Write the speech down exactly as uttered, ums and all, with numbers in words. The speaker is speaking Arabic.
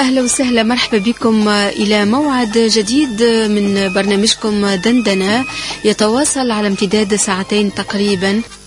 أهلا وسهلا، مرحبا بكم إلى موعد جديد من برنامجكم دندنة، يتواصل على امتداد ساعتين تقريبا